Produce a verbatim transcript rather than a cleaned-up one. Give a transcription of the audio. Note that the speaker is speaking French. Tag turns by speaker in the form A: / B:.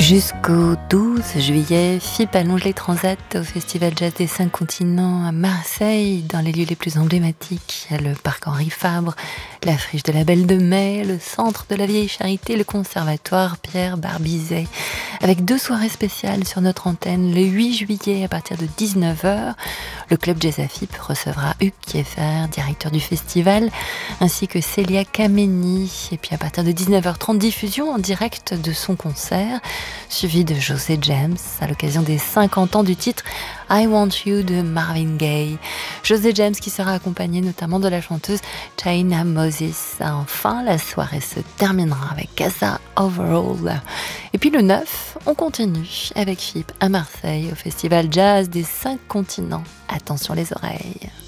A: Jusqu'au douze juillet, F I P allonge les transats au Festival Jazz des Cinq Continents à Marseille, dans les lieux les plus emblématiques. Il y a le parc Henri Fabre, la friche de la Belle de Mai, le centre de la Vieille Charité, le conservatoire Pierre Barbizet. Avec deux soirées spéciales sur notre antenne, le huit juillet à partir de dix-neuf heures, le club Jazz à F I P recevra Hugues Kieffer, directeur du festival, ainsi que Célia Kameni. Et puis à partir de dix-neuf heures trente, diffusion en direct de son concert, suivi de José James à l'occasion des cinquante ans du titre I Want You de Marvin Gaye. José James qui sera accompagné notamment de la chanteuse China Moses. Enfin, la soirée se terminera avec Casa Overall. Et puis le neuf, on continue avec F I P à Marseille au Festival Jazz des Cinq Continents. Attention les oreilles.